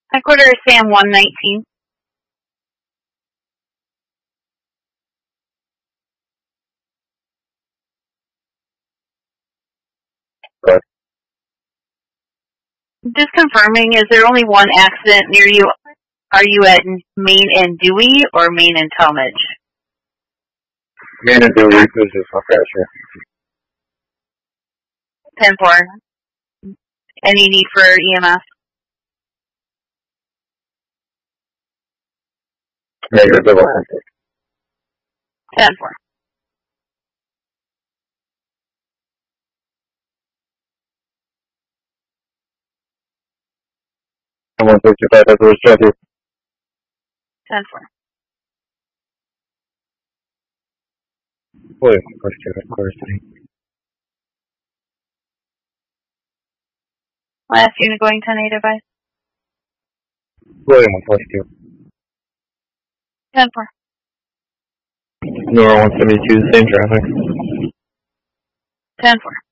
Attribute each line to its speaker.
Speaker 1: Headquarters Sam 119.
Speaker 2: Correct.
Speaker 1: Just confirming, is there only one accident near you? Are you at Main and Dewey or Main and Talmadge?
Speaker 2: Main and Dewey, this is my pressure.
Speaker 1: 10-4. Any need for EMS?
Speaker 2: Negative.
Speaker 1: 10-4.
Speaker 2: I'm 165, that's what's ready.
Speaker 1: 10-4.
Speaker 2: William, headquarters 3.
Speaker 1: Last unit going 10-8 advice.
Speaker 2: William, 142.
Speaker 1: 10-4.
Speaker 2: Nora 172, same traffic.
Speaker 1: 10-4.